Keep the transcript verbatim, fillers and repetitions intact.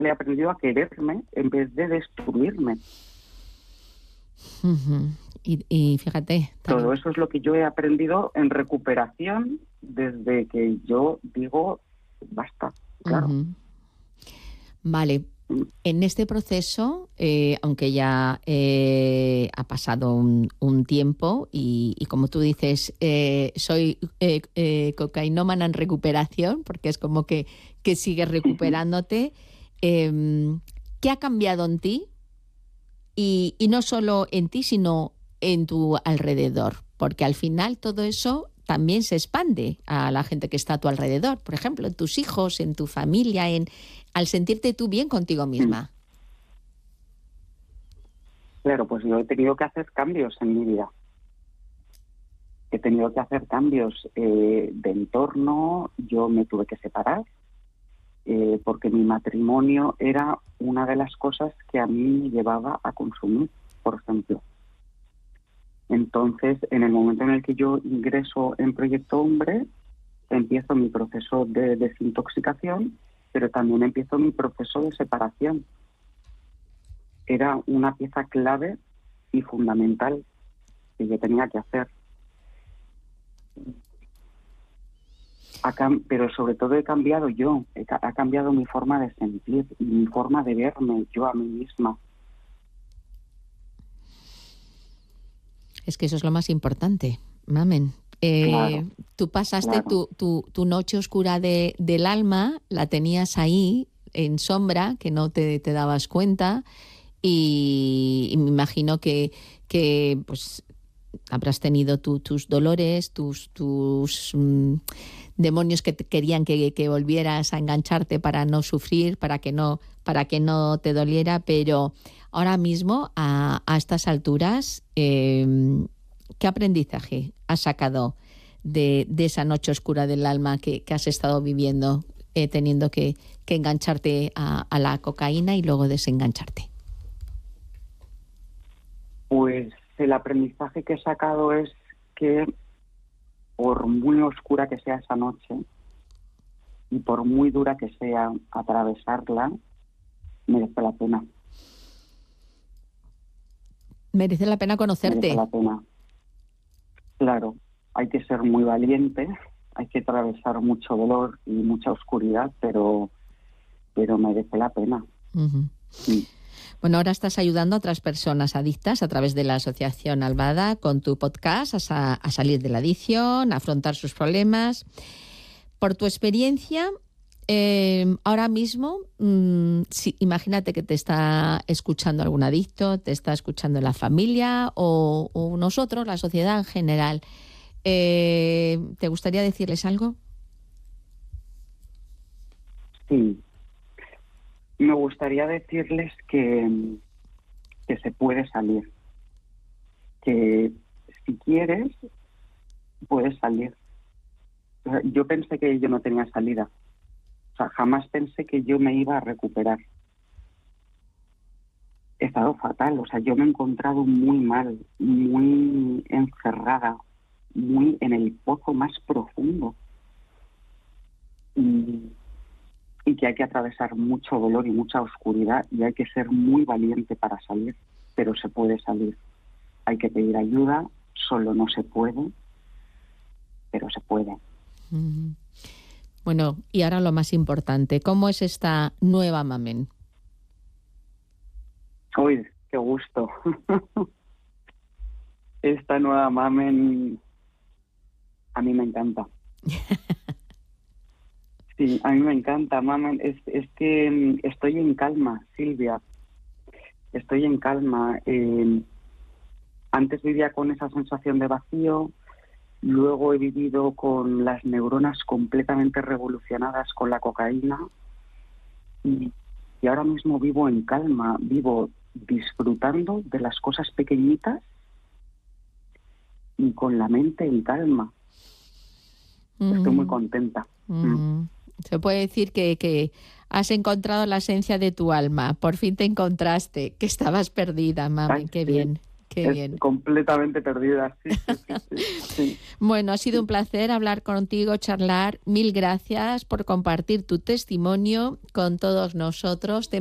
he aprendido a quererme en vez de destruirme. Uh-huh. Y, y fíjate... También... Todo eso es lo que yo he aprendido en recuperación desde que yo digo, basta, claro. Uh-huh. Vale. En este proceso, eh, aunque ya eh, ha pasado un, un tiempo y, y como tú dices, eh, soy eh, eh, cocainómana en recuperación, porque es como que, que sigues recuperándote, eh, ¿qué ha cambiado en ti? Y, y no solo en ti, sino en tu alrededor, porque al final todo eso también se expande a la gente que está a tu alrededor, por ejemplo, en tus hijos, en tu familia, en al sentirte tú bien contigo misma. Claro, pues yo he tenido que hacer cambios en mi vida. He tenido que hacer cambios eh, de entorno. Yo me tuve que separar eh, porque mi matrimonio era una de las cosas que a mí me llevaba a consumir, por ejemplo. Entonces, en el momento en el que yo ingreso en Proyecto Hombre, empiezo mi proceso de desintoxicación, pero también empiezo mi proceso de separación. Era una pieza clave y fundamental que yo tenía que hacer. Cam- pero sobre todo he cambiado yo, he ca- ha cambiado mi forma de sentir y mi forma de verme yo a mí misma. Es que eso es lo más importante, mamen. Eh, claro, tú pasaste claro. tu, tu, tu noche oscura de, del alma, la tenías ahí en sombra, que no te, te dabas cuenta, y, y me imagino que, que pues habrás tenido tu, tus dolores, tus, tus mm, demonios que te querían que, que volvieras a engancharte para no sufrir, para que no, para que no te doliera, pero ahora mismo, a, a estas alturas, eh, ¿qué aprendizaje has sacado de, de esa noche oscura del alma que, que has estado viviendo, eh, teniendo que, que engancharte a, a la cocaína y luego desengancharte? Pues el aprendizaje que he sacado es que por muy oscura que sea esa noche y por muy dura que sea atravesarla, merece la pena. Merece la pena conocerte. Merece la pena. Claro, hay que ser muy valiente, hay que atravesar mucho dolor y mucha oscuridad, pero, pero merece la pena. Uh-huh. Sí. Bueno, ahora estás ayudando a otras personas adictas a través de la Asociación Albada con tu podcast a, sa- a salir de la adicción, a afrontar sus problemas. Por tu experiencia, eh, ahora mismo, mmm, si, imagínate que te está escuchando algún adicto, te está escuchando la familia o, o nosotros, la sociedad en general. Eh, ¿Te gustaría decirles algo? Sí. Me gustaría decirles que, que se puede salir, que si quieres, puedes salir. O sea, yo pensé que yo no tenía salida. O sea, jamás pensé que yo me iba a recuperar. He estado fatal, o sea, yo me he encontrado muy mal, muy encerrada, muy en el pozo más profundo. Y... y que hay que atravesar mucho dolor y mucha oscuridad y hay que ser muy valiente para salir, pero se puede salir. Hay que pedir ayuda, solo no se puede, pero se puede. Mm. Bueno, y ahora lo más importante, ¿cómo es esta nueva Mamen? ¡Uy, qué gusto! Esta nueva Mamen a mí me encanta. Sí, a mí me encanta, Mamen. Es, es que estoy en calma, Silvia. Estoy en calma. Eh, antes vivía con esa sensación de vacío, luego he vivido con las neuronas completamente revolucionadas con la cocaína y, y ahora mismo vivo en calma, vivo disfrutando de las cosas pequeñitas y con la mente en calma. Mm. Estoy muy contenta. Mm. Mm. Se puede decir que, que has encontrado la esencia de tu alma. Por fin te encontraste, que estabas perdida, Mamen. Ay, qué sí. bien. Qué es bien. completamente perdida. Sí, sí, sí, sí, sí. Bueno, ha sido un placer hablar contigo, charlar. Mil gracias por compartir tu testimonio con todos nosotros. Te